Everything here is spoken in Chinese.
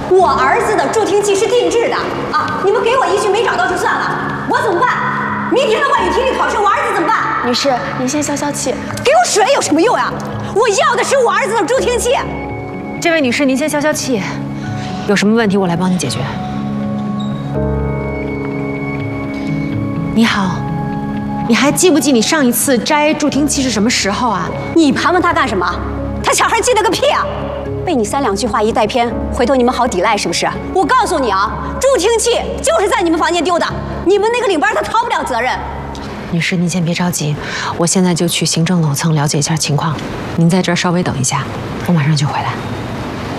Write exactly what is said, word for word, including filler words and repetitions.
我儿子的助听器是定制的啊！你们给我一句没找到就算了，我怎么办？明天的外语听力考试，我儿子怎么办？ 女士，您先消消气。 给我水有什么用呀？我要的是我儿子的助听器。 这位女士，您先消消气，有什么问题我来帮你解决。你好，你还记不记你上一次摘助听器是什么时候啊？ 你盘问他干什么？他小孩记得个屁啊！被你三两句话一带偏，回头你们好抵赖是不是？我告诉你啊，助听器就是在你们房间丢的，你们那个领班他逃不了责任。 女士，您先别着急，我现在就去行政楼层了解一下情况，您在这儿稍微等一下，我马上就回来。